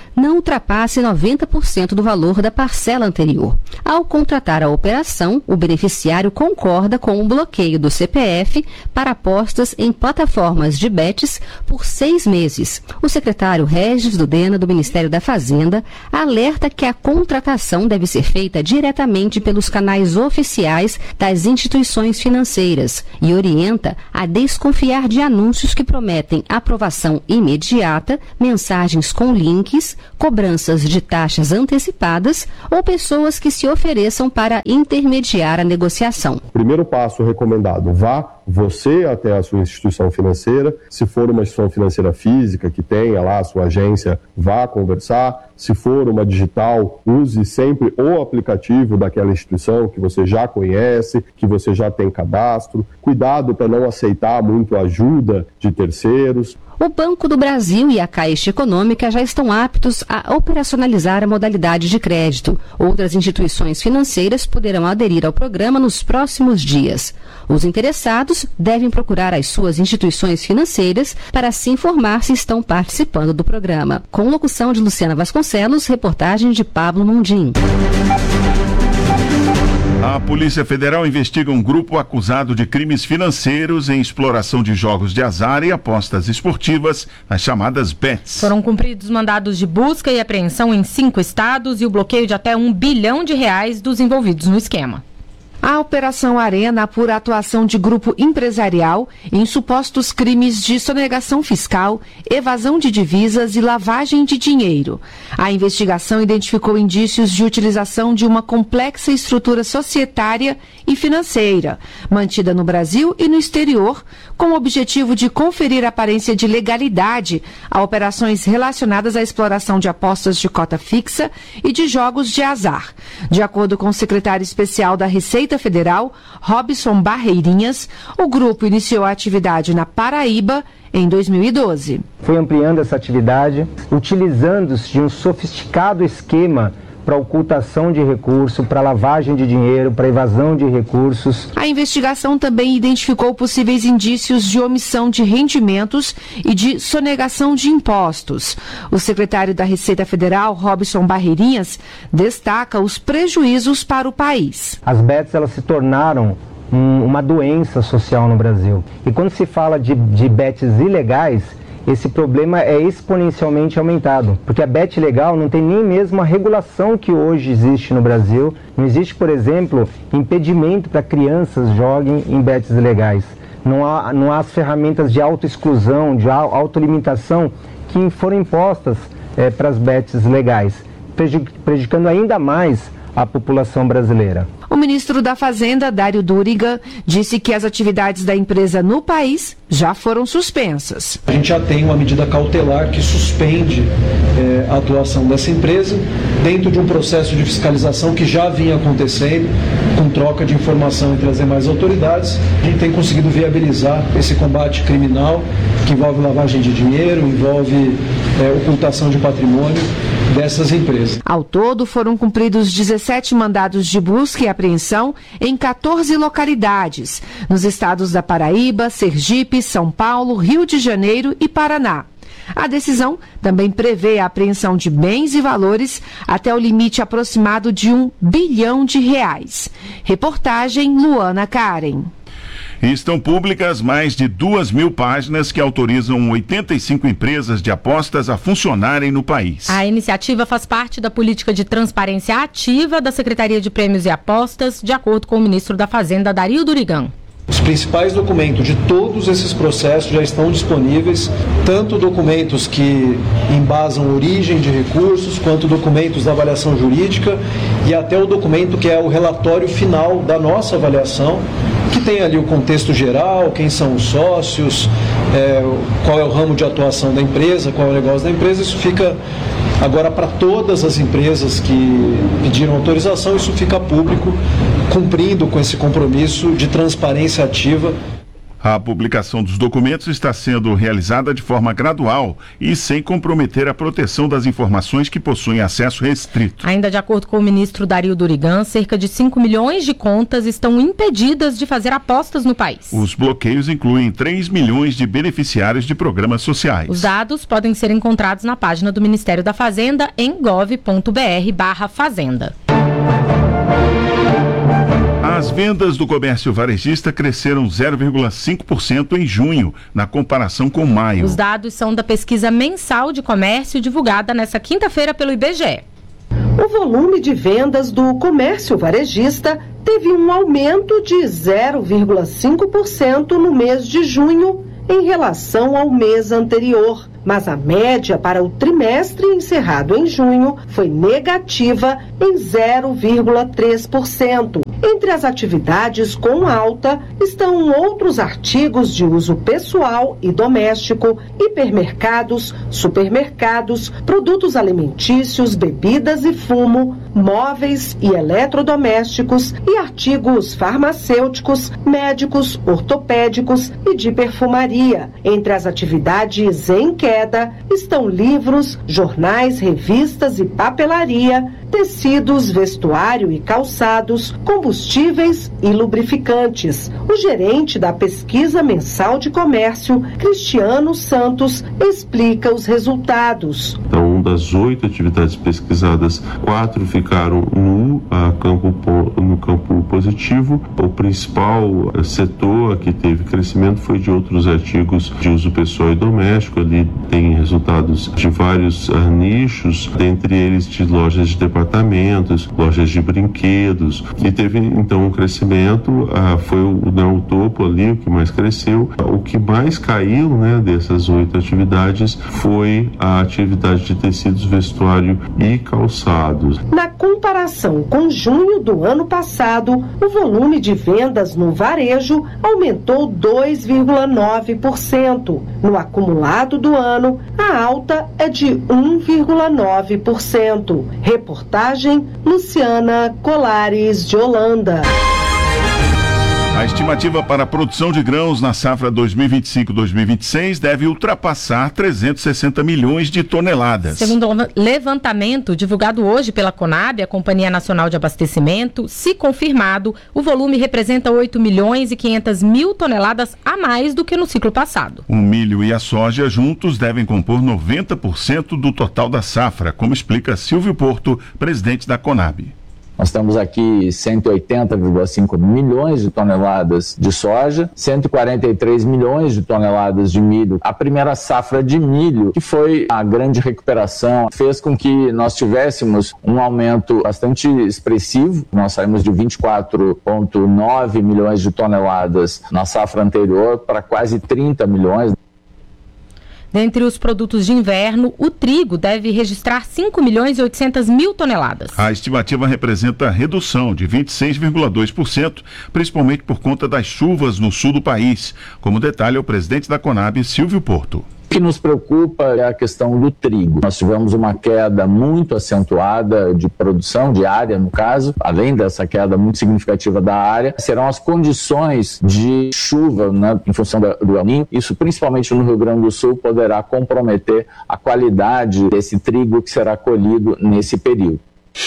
não ultrapasse 90% do valor da parcela anterior. Ao contratar a operação, o beneficiário concorda com o bloqueio do CPF para apostas em plataformas de bets por 6 meses. O secretário Regis Dudena, do Ministério da Fazenda, alerta que a contratação deve ser feita diretamente pelos canais oficiais das instituições financeiras e orienta a desconfiar de anúncios que prometem aprovação imediata, mensagens com links, cobranças de taxas antecipadas ou pessoas que se ofereçam para intermediar a negociação. Primeiro passo recomendado, vá você até a sua instituição financeira. Se for uma instituição financeira física que tenha lá a sua agência, vá conversar. Se for uma digital, use sempre o aplicativo daquela instituição que você já conhece, que você já tem cadastro. Cuidado para não aceitar muito ajuda de terceiros. O Banco do Brasil e a Caixa Econômica já estão aptos a operacionalizar a modalidade de crédito. Outras instituições financeiras poderão aderir ao programa nos próximos dias. Os interessados devem procurar as suas instituições financeiras para se informar se estão participando do programa. Com locução de Luciana Vasconcelos, reportagem de Pablo Mundim. A Polícia Federal investiga um grupo acusado de crimes financeiros em exploração de jogos de azar e apostas esportivas, as chamadas bets. Foram cumpridos mandados de busca e apreensão em 5 estados e o bloqueio de até R$1 bilhão dos envolvidos no esquema. A Operação Arena apura a atuação de grupo empresarial em supostos crimes de sonegação fiscal, evasão de divisas e lavagem de dinheiro. A investigação identificou indícios de utilização de uma complexa estrutura societária e financeira, mantida no Brasil e no exterior, com o objetivo de conferir aparência de legalidade a operações relacionadas à exploração de apostas de cota fixa e de jogos de azar. De acordo com o secretário especial da Receita Federal, Robson Barreirinhas, o grupo iniciou a atividade na Paraíba em 2012. Foi ampliando essa atividade, utilizando-se de um sofisticado esquema para ocultação de recurso, para lavagem de dinheiro, para evasão de recursos. A investigação também identificou possíveis indícios de omissão de rendimentos e de sonegação de impostos. O secretário da Receita Federal, Robson Barreirinhas, destaca os prejuízos para o país. As bets, elas se tornaram uma doença social no Brasil. E quando se fala de bets ilegais, esse problema é exponencialmente aumentado, porque a bet legal não tem nem mesmo a regulação que hoje existe no Brasil. Não existe, por exemplo, impedimento para crianças joguem em bets ilegais. Não há as ferramentas de autoexclusão, de autolimitação que foram impostas para as bets legais, prejudicando ainda mais a população brasileira. O ministro da Fazenda, Dário Duriga, disse que as atividades da empresa no país já foram suspensas. A gente já tem uma medida cautelar que suspende a atuação dessa empresa dentro de um processo de fiscalização que já vinha acontecendo, com troca de informação entre as demais autoridades. A gente tem conseguido viabilizar esse combate criminal que envolve lavagem de dinheiro, envolve ocultação de patrimônio dessas empresas. Ao todo, foram cumpridos 17 mandados de busca e apreensão em 14 localidades, nos estados da Paraíba, Sergipe, São Paulo, Rio de Janeiro e Paraná. A decisão também prevê a apreensão de bens e valores até o limite aproximado de R$1 bilhão. Reportagem Luana Karen. Estão públicas mais de 2.000 páginas que autorizam 85 empresas de apostas a funcionarem no país. A iniciativa faz parte da política de transparência ativa da Secretaria de Prêmios e Apostas, de acordo com o ministro da Fazenda, Dario Durigan. Os principais documentos de todos esses processos já estão disponíveis, tanto documentos que embasam origem de recursos, quanto documentos da avaliação jurídica e até o documento que é o relatório final da nossa avaliação, que tem ali o contexto geral, quem são os sócios, qual é o ramo de atuação da empresa, qual é o negócio da empresa. Isso fica agora para todas as empresas que pediram autorização, isso fica público, cumprindo com esse compromisso de transparência ativa. A publicação dos documentos está sendo realizada de forma gradual e sem comprometer a proteção das informações que possuem acesso restrito. Ainda de acordo com o ministro Dario Durigan, cerca de 5 milhões de contas estão impedidas de fazer apostas no país. Os bloqueios incluem 3 milhões de beneficiários de programas sociais. Os dados podem ser encontrados na página do Ministério da Fazenda em gov.br/fazenda. As vendas do comércio varejista cresceram 0,5% em junho, na comparação com maio. Os dados são da pesquisa mensal de comércio divulgada nesta quinta-feira pelo IBGE. O volume de vendas do comércio varejista teve um aumento de 0,5% no mês de junho em relação ao mês anterior. Mas a média para o trimestre encerrado em junho foi negativa em 0,3%. Entre as atividades com alta estão outros artigos de uso pessoal e doméstico, hipermercados, supermercados, produtos alimentícios, bebidas e fumo, móveis e eletrodomésticos e artigos farmacêuticos, médicos, ortopédicos e de perfumaria. Entre as atividades em queda estão livros, jornais, revistas e papelaria, tecidos, vestuário e calçados, combustíveis e lubrificantes. O gerente da pesquisa mensal de comércio, Cristiano Santos, explica os resultados. Então, das 8 atividades pesquisadas, 4 ficaram no campo positivo. O principal setor que teve crescimento foi de outros artigos de uso pessoal e doméstico. Ali tem resultados de vários nichos, dentre eles de lojas de departamentos, lojas de brinquedos, e teve então um crescimento, foi o topo ali, o que mais cresceu. O que mais caiu, dessas 8 atividades foi a atividade de tecidos, vestuário e calçados. Na comparação com junho do ano passado, o volume de vendas no varejo aumentou 2,9%. No acumulado do ano, a alta é de 1,9%. Reportagem Luciana Colares de Holanda. A estimativa para a produção de grãos na safra 2025-2026 deve ultrapassar 360 milhões de toneladas. Segundo o levantamento divulgado hoje pela Conab, a Companhia Nacional de Abastecimento, se confirmado, o volume representa 8 milhões e 500 mil toneladas a mais do que no ciclo passado. O milho e a soja juntos devem compor 90% do total da safra, como explica Silvio Porto, presidente da Conab. Nós temos aqui 180,5 milhões de toneladas de soja, 143 milhões de toneladas de milho. A primeira safra de milho, que foi a grande recuperação, fez com que nós tivéssemos um aumento bastante expressivo. Nós saímos de 24,9 milhões de toneladas na safra anterior para quase 30 milhões. Dentre os produtos de inverno, o trigo deve registrar 5 milhões e 800 mil toneladas. A estimativa representa redução de 26,2%, principalmente por conta das chuvas no sul do país, como detalha o presidente da Conab, Silvio Porto. O que nos preocupa é a questão do trigo. Nós tivemos uma queda muito acentuada de produção, de área no caso, além dessa queda muito significativa da área, serão as condições de chuva, em função do El Niño. Isso, principalmente no Rio Grande do Sul, poderá comprometer a qualidade desse trigo que será colhido nesse período.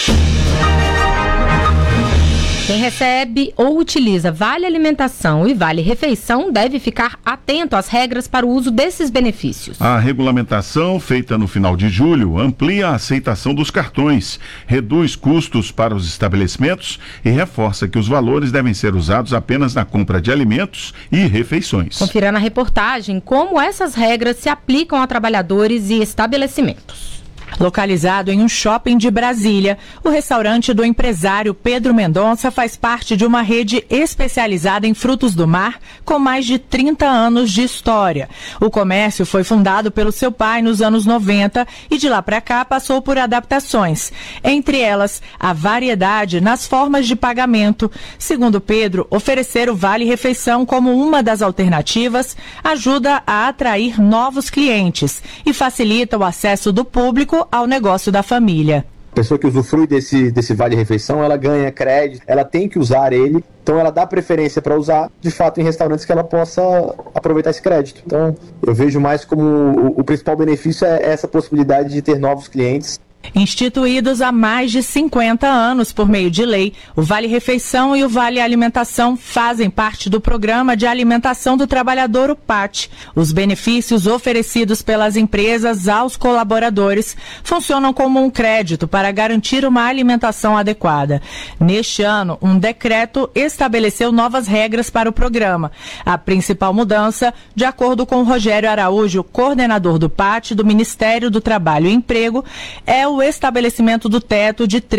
Quem recebe ou utiliza Vale Alimentação e Vale Refeição deve ficar atento às regras para o uso desses benefícios. A regulamentação, feita no final de julho, amplia a aceitação dos cartões, reduz custos para os estabelecimentos e reforça que os valores devem ser usados apenas na compra de alimentos e refeições. Confira na reportagem como essas regras se aplicam a trabalhadores e estabelecimentos. Localizado em um shopping de Brasília, o restaurante do empresário Pedro Mendonça faz parte de uma rede especializada em frutos do mar com mais de 30 anos de história. O comércio foi fundado pelo seu pai nos anos 90 e de lá para cá passou por adaptações, entre elas a variedade nas formas de pagamento. Segundo Pedro, oferecer o Vale Refeição como uma das alternativas ajuda a atrair novos clientes e facilita o acesso do público ao negócio da família. pessoa que usufrui desse vale-refeição, ela ganha crédito, ela tem que usar ele, então ela dá preferência para usar, de fato, em restaurantes que ela possa aproveitar esse crédito. Então, eu vejo mais como o principal benefício é essa possibilidade de ter novos clientes. Instituídos há mais de 50 anos por meio de lei, o Vale Refeição e o Vale Alimentação fazem parte do Programa de Alimentação do Trabalhador, o PAT. Os benefícios oferecidos pelas empresas aos colaboradores funcionam como um crédito para garantir uma alimentação adequada. Neste ano, um decreto estabeleceu novas regras para o programa. A principal mudança, de acordo com Rogério Araújo, coordenador do PAT do Ministério do Trabalho e Emprego, é o estabelecimento do teto de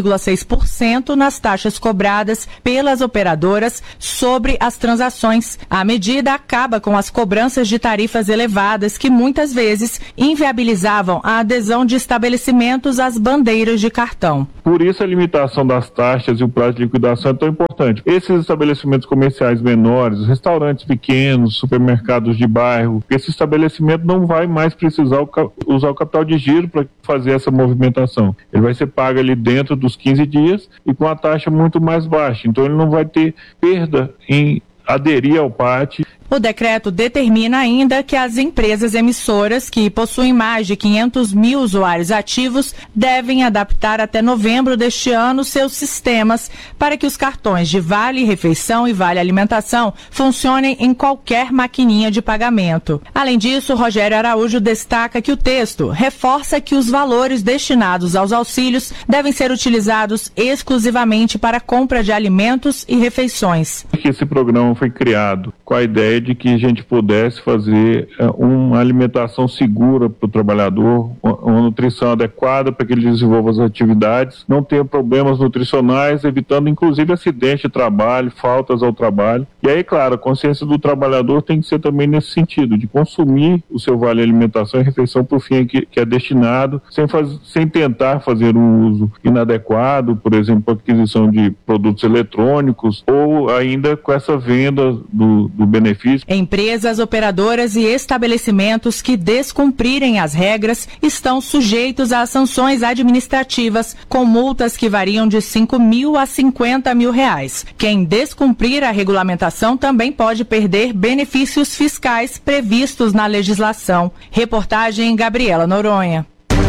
3,6% nas taxas cobradas pelas operadoras sobre as transações. A medida acaba com as cobranças de tarifas elevadas que muitas vezes inviabilizavam a adesão de estabelecimentos às bandeiras de cartão. Por isso a limitação das taxas e o prazo de liquidação é tão importante. Esses estabelecimentos comerciais menores, restaurantes pequenos, supermercados de bairro, esse estabelecimento não vai mais precisar usar o capital de giro para fazer essa movimentação. Ele vai ser pago ali dentro dos 15 dias e com a taxa muito mais baixa. Então ele não vai ter perda em aderir ao PAT. O decreto determina ainda que as empresas emissoras que possuem mais de 500 mil usuários ativos devem adaptar até novembro deste ano seus sistemas para que os cartões de Vale Refeição e Vale Alimentação funcionem em qualquer maquininha de pagamento. Além disso, Rogério Araújo destaca que o texto reforça que os valores destinados aos auxílios devem ser utilizados exclusivamente para a compra de alimentos e refeições. Esse programa foi criado com a ideia de que a gente pudesse fazer uma alimentação segura para o trabalhador, uma nutrição adequada para que ele desenvolva as atividades, não tenha problemas nutricionais, evitando inclusive acidentes de trabalho, faltas ao trabalho. E aí, claro, a consciência do trabalhador tem que ser também nesse sentido, de consumir o seu vale alimentação e refeição para o fim que é destinado, sem tentar fazer um uso inadequado, por exemplo, aquisição de produtos eletrônicos ou ainda com essa venda do benefício. Empresas, operadoras e estabelecimentos que descumprirem as regras estão sujeitos a sanções administrativas com multas que variam de 5 mil a 50 mil reais. Quem descumprir a regulamentação também pode perder benefícios fiscais previstos na legislação. Reportagem Gabriela Noronha.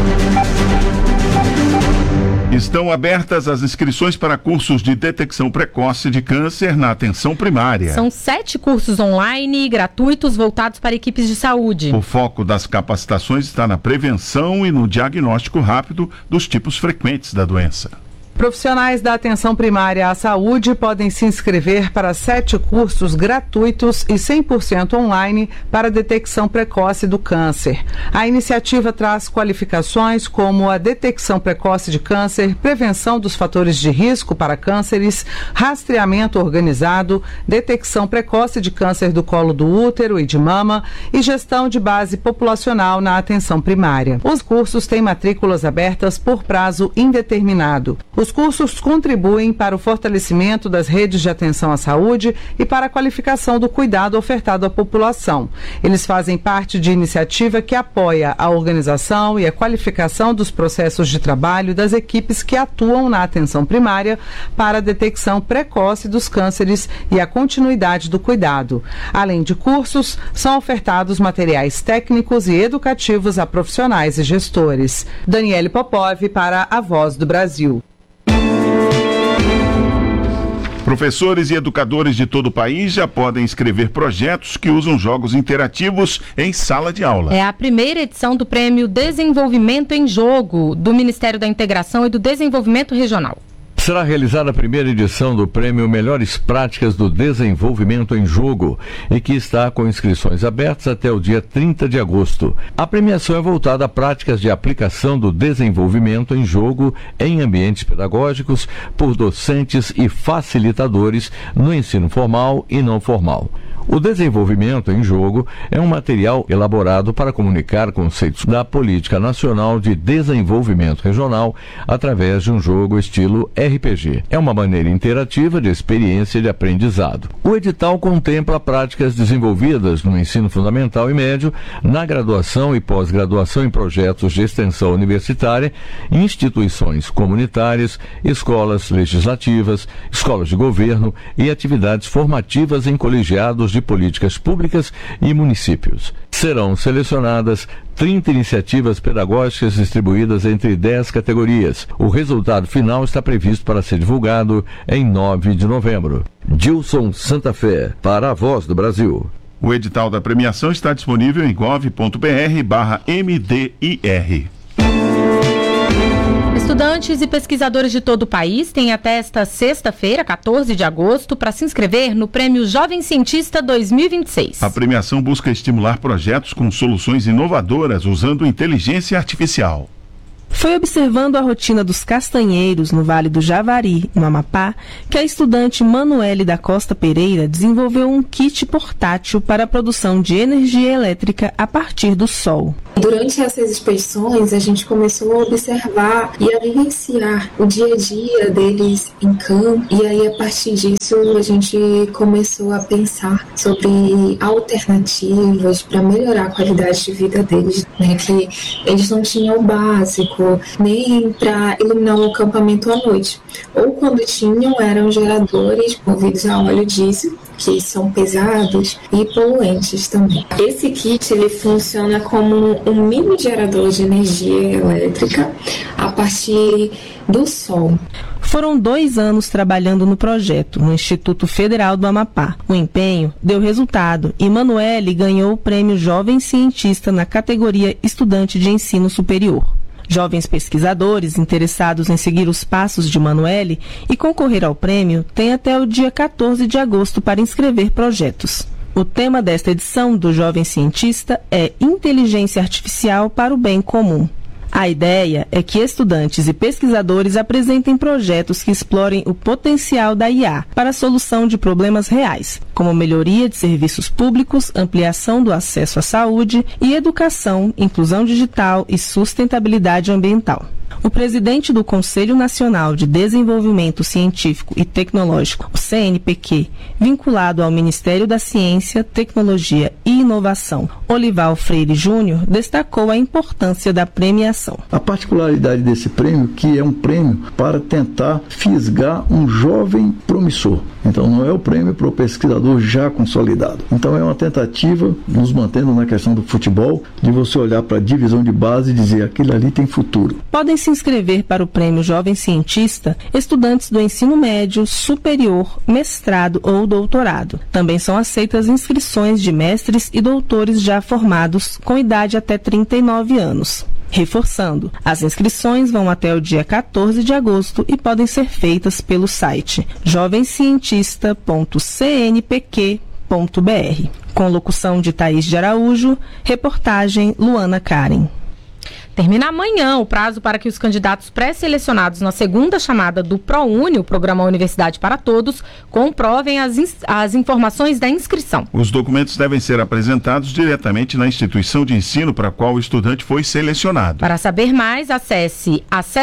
Estão abertas as inscrições para cursos de detecção precoce de câncer na atenção primária. São 7 cursos online e gratuitos voltados para equipes de saúde. O foco das capacitações está na prevenção e no diagnóstico rápido dos tipos frequentes da doença. Profissionais da atenção primária à saúde podem se inscrever para 7 cursos gratuitos e 100% online para detecção precoce do câncer. A iniciativa traz qualificações como a detecção precoce de câncer, prevenção dos fatores de risco para cânceres, rastreamento organizado, detecção precoce de câncer do colo do útero e de mama e gestão de base populacional na atenção primária. Os cursos têm matrículas abertas por prazo indeterminado. Os cursos contribuem para o fortalecimento das redes de atenção à saúde e para a qualificação do cuidado ofertado à população. Eles fazem parte de iniciativa que apoia a organização e a qualificação dos processos de trabalho das equipes que atuam na atenção primária para a detecção precoce dos cânceres e a continuidade do cuidado. Além de cursos, são ofertados materiais técnicos e educativos a profissionais e gestores. Daniele Popov para a Voz do Brasil. Professores e educadores de todo o país já podem escrever projetos que usam jogos interativos em sala de aula. É a primeira edição do Prêmio Desenvolvimento em Jogo do Ministério da Integração e do Desenvolvimento Regional. Será realizada a primeira edição do Prêmio Melhores Práticas do Desenvolvimento em Jogo e que está com inscrições abertas até o dia 30 de agosto. A premiação é voltada a práticas de aplicação do desenvolvimento em jogo em ambientes pedagógicos por docentes e facilitadores no ensino formal e não formal. O desenvolvimento em jogo é um material elaborado para comunicar conceitos da Política Nacional de Desenvolvimento Regional através de um jogo estilo RPG. É uma maneira interativa de experiência de aprendizado. O edital contempla práticas desenvolvidas no ensino fundamental e médio, na graduação e pós-graduação em projetos de extensão universitária, instituições comunitárias, escolas legislativas, escolas de governo e atividades formativas em colegiados de políticas públicas e municípios. Serão selecionadas 30 iniciativas pedagógicas distribuídas entre 10 categorias. O resultado final está previsto para ser divulgado em 9 de novembro. Gilson Santa Fé, para a Voz do Brasil. O edital da premiação está disponível em gov.br/MDIR. Estudantes e pesquisadores de todo o país têm até esta sexta-feira, 14 de agosto, para se inscrever no Prêmio Jovem Cientista 2026. A premiação busca estimular projetos com soluções inovadoras usando inteligência artificial. Foi observando a rotina dos castanheiros no Vale do Javari, no Amapá, que a estudante Manuele da Costa Pereira desenvolveu um kit portátil para a produção de energia elétrica a partir do sol. Durante essas expedições, a gente começou a observar e a vivenciar o dia a dia deles em campo. E aí, a partir disso, a gente começou a pensar sobre alternativas para melhorar a qualidade de vida deles, né? Que eles não tinham o básico, nem para iluminar o acampamento à noite. Ou quando tinham, eram geradores movidos a óleo diesel, que são pesados e poluentes também. Esse kit ele funciona como um mini gerador de energia elétrica a partir do sol. Foram 2 anos trabalhando no projeto, no Instituto Federal do Amapá. O empenho deu resultado e Manuele ganhou o Prêmio Jovem Cientista na categoria Estudante de Ensino Superior. Jovens pesquisadores interessados em seguir os passos de Manuele e concorrer ao prêmio têm até o dia 14 de agosto para inscrever projetos. O tema desta edição do Jovem Cientista é Inteligência Artificial para o Bem Comum. A ideia é que estudantes e pesquisadores apresentem projetos que explorem o potencial da IA para a solução de problemas reais, como melhoria de serviços públicos, ampliação do acesso à saúde e educação, inclusão digital e sustentabilidade ambiental. O presidente do Conselho Nacional de Desenvolvimento Científico e Tecnológico, o CNPq, vinculado ao Ministério da Ciência, Tecnologia e Inovação, Olival Freire Júnior, destacou a importância da premiação. A particularidade desse prêmio, que é um prêmio para tentar fisgar um jovem promissor. Então não é o prêmio para o pesquisador já consolidado. Então é uma tentativa, nos mantendo na questão do futebol, de você olhar para a divisão de base e dizer aquilo ali tem futuro. Podem se inscrever para o Prêmio Jovem Cientista estudantes do ensino médio, superior, mestrado ou doutorado. Também são aceitas inscrições de mestres e doutores já formados com idade até 39 anos. Reforçando, as inscrições vão até o dia 14 de agosto e podem ser feitas pelo site jovemcientista.cnpq.br. Com locução de Thaís de Araújo, reportagem Luana Karen. Termina amanhã o prazo para que os candidatos pré-selecionados na segunda chamada do ProUni, o Programa Universidade para Todos, comprovem as informações da inscrição. Os documentos devem ser apresentados diretamente na instituição de ensino para a qual o estudante foi selecionado. Para saber mais, acesse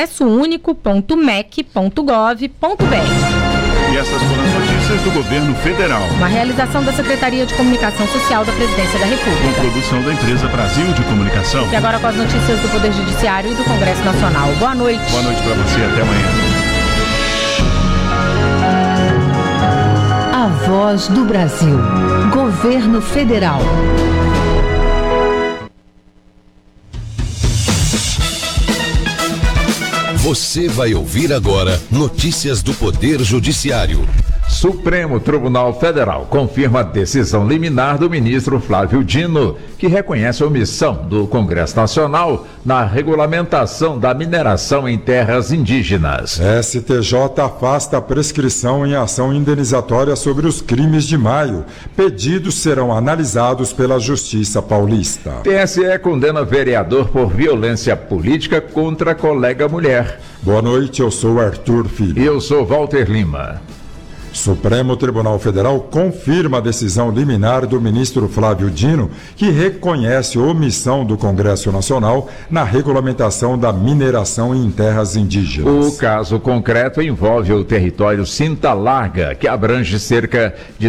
acessounico.mec.gov.br. E essas foram as notícias do Governo Federal. Uma realização da Secretaria de Comunicação Social da Presidência da República. Com produção da empresa Brasil de Comunicação. E agora com as notícias do Poder Judiciário e do Congresso Nacional. Boa noite. Boa noite para você. Até amanhã. A Voz do Brasil. Governo Federal. Você vai ouvir agora notícias do Poder Judiciário. Supremo Tribunal Federal confirma a decisão liminar do ministro Flávio Dino, que reconhece a omissão do Congresso Nacional na regulamentação da mineração em terras indígenas. STJ afasta a prescrição em ação indenizatória sobre os crimes de maio. Pedidos serão analisados pela Justiça Paulista. TSE condena vereador por violência política contra colega mulher. Boa noite, eu sou Arthur Filho. E eu sou Walter Lima. Supremo Tribunal Federal confirma a decisão liminar do ministro Flávio Dino, que reconhece omissão do Congresso Nacional na regulamentação da mineração em terras indígenas. O caso concreto envolve o território Cinta Larga, que abrange cerca de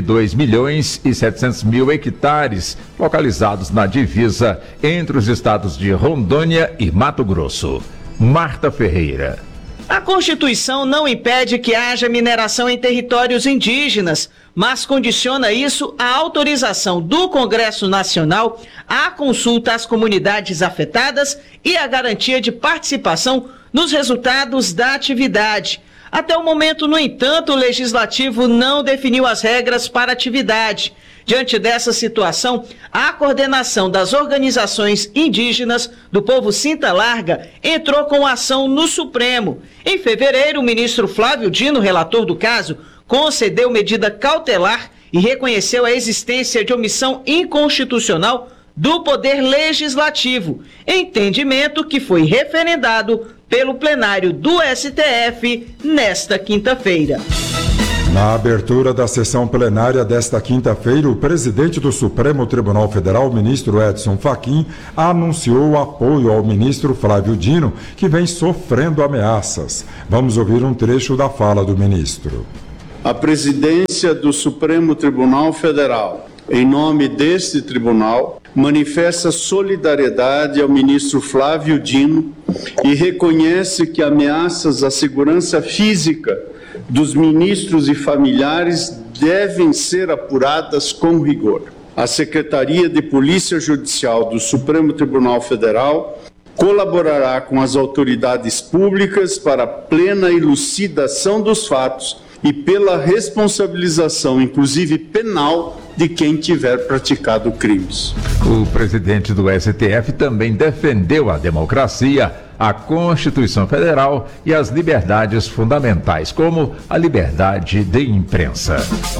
2.700.000 hectares, localizados na divisa entre os estados de Rondônia e Mato Grosso. Marta Ferreira. A Constituição não impede que haja mineração em territórios indígenas, mas condiciona isso à autorização do Congresso Nacional, à consulta às comunidades afetadas e à garantia de participação nos resultados da atividade. Até o momento, no entanto, o Legislativo não definiu as regras para a atividade. Diante dessa situação, a coordenação das organizações indígenas do povo Cinta Larga entrou com ação no Supremo. Em fevereiro, o ministro Flávio Dino, relator do caso, concedeu medida cautelar e reconheceu a existência de omissão inconstitucional do Poder Legislativo, entendimento que foi referendado pelo plenário do STF nesta quinta-feira. Na abertura da sessão plenária desta quinta-feira, o presidente do Supremo Tribunal Federal, ministro Edson Fachin, anunciou apoio ao ministro Flávio Dino, que vem sofrendo ameaças. Vamos ouvir um trecho da fala do ministro. A presidência do Supremo Tribunal Federal, em nome deste tribunal, manifesta solidariedade ao ministro Flávio Dino e reconhece que ameaças à segurança física dos ministros e familiares devem ser apuradas com rigor. A Secretaria de Polícia Judicial do Supremo Tribunal Federal colaborará com as autoridades públicas para a plena elucidação dos fatos e pela responsabilização, inclusive penal, de quem tiver praticado crimes. O presidente do STF também defendeu a democracia, a Constituição Federal e as liberdades fundamentais, como a liberdade de imprensa.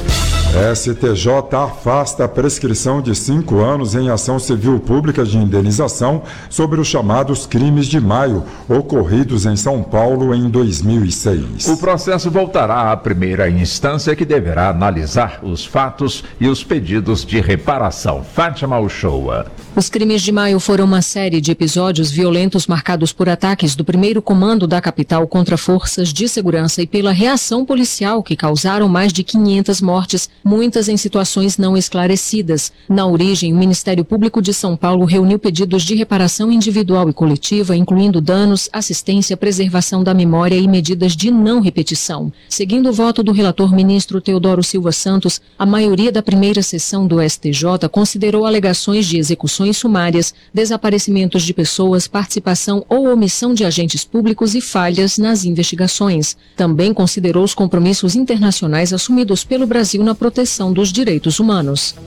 STJ afasta a prescrição de 5 anos em ação civil pública de indenização sobre os chamados crimes de maio, ocorridos em São Paulo em 2006. O processo voltará à primeira instância, que deverá analisar os fatos e os pedidos de reparação. Fátima Uchoa. Os crimes de maio foram uma série de episódios violentos marcados por ataques do primeiro comando da capital contra forças de segurança e pela reação policial, que causaram mais de 500 mortes, muitas em situações não esclarecidas. Na origem, o Ministério Público de São Paulo reuniu pedidos de reparação individual e coletiva, incluindo danos, assistência, preservação da memória e medidas de não repetição. Seguindo o voto do relator ministro Teodoro Silva Santos, a maioria da primeira sessão do STJ considerou alegações de execuções sumárias, desaparecimentos de pessoas, participação ou omissão de agentes públicos e falhas nas investigações. Também considerou os compromissos internacionais assumidos pelo Brasil na proteção dos direitos humanos.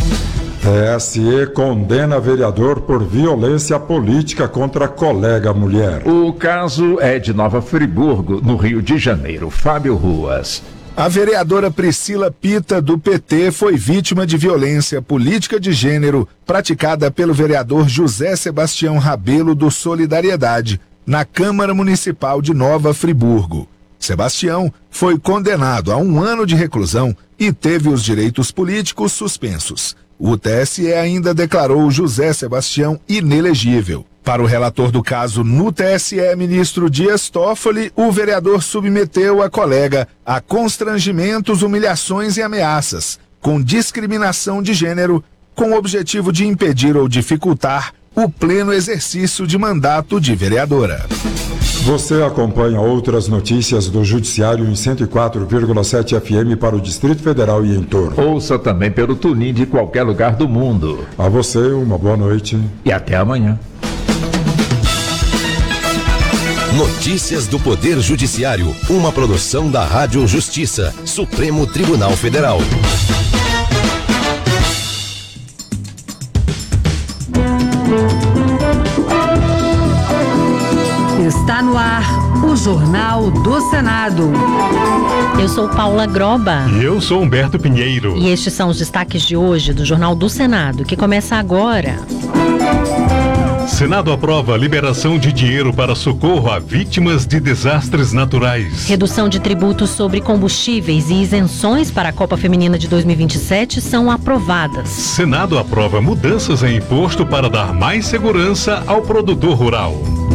TSE condena vereador por violência política contra colega mulher. O caso é de Nova Friburgo, no Rio de Janeiro. Fábio Ruas. A vereadora Priscila Pita, do PT, foi vítima de violência política de gênero praticada pelo vereador José Sebastião Rabelo, do Solidariedade, na Câmara Municipal de Nova Friburgo. Sebastião foi condenado a 1 ano de reclusão e teve os direitos políticos suspensos. O TSE ainda declarou José Sebastião inelegível. Para o relator do caso no TSE, ministro Dias Toffoli, o vereador submeteu a colega a constrangimentos, humilhações e ameaças, com discriminação de gênero, com o objetivo de impedir ou dificultar o pleno exercício de mandato de vereadora. Você acompanha outras notícias do Judiciário em 104,7 FM para o Distrito Federal e em torno. Ouça também pelo TuneIn de qualquer lugar do mundo. A você, uma boa noite. E até amanhã. Notícias do Poder Judiciário, uma produção da Rádio Justiça, Supremo Tribunal Federal. Está no ar o Jornal do Senado. Eu sou Paula Groba. E eu sou Humberto Pinheiro. E estes são os destaques de hoje do Jornal do Senado, que começa agora. Senado aprova a liberação de dinheiro para socorro a vítimas de desastres naturais. Redução de tributos sobre combustíveis e isenções para a Copa Feminina de 2027 são aprovadas. Senado aprova mudanças em imposto para dar mais segurança ao produtor rural.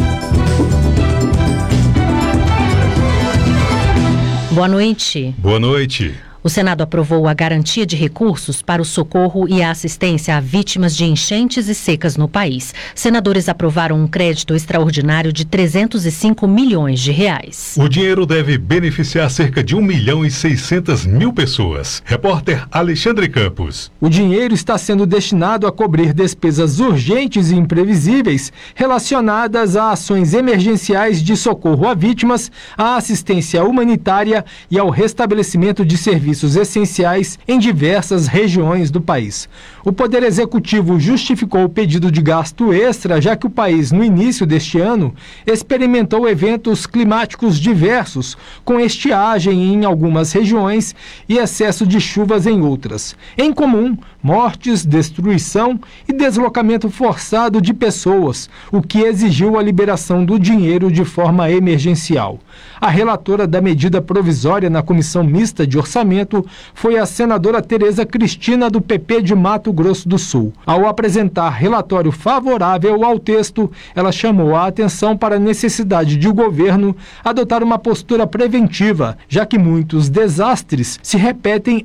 Boa noite. Boa noite. O Senado aprovou a garantia de recursos para o socorro e a assistência a vítimas de enchentes e secas no país. Senadores aprovaram um crédito extraordinário de 305 milhões de reais. O dinheiro deve beneficiar cerca de 1.600.000 pessoas. Repórter Alexandre Campos. O dinheiro está sendo destinado a cobrir despesas urgentes e imprevisíveis relacionadas a ações emergenciais de socorro a vítimas, à assistência humanitária e ao restabelecimento de serviços essenciais em diversas regiões do país. O Poder Executivo justificou o pedido de gasto extra, já que o país, no início deste ano, experimentou eventos climáticos diversos, com estiagem em algumas regiões e excesso de chuvas em outras. Em comum, mortes, destruição e deslocamento forçado de pessoas, o que exigiu a liberação do dinheiro de forma emergencial. A relatora da medida provisória na Comissão Mista de Orçamento foi a senadora Tereza Cristina, do PP de Mato Grosso do Sul. Ao apresentar relatório favorável ao texto, ela chamou a atenção para a necessidade de o governo adotar uma postura preventiva, já que muitos desastres se repetem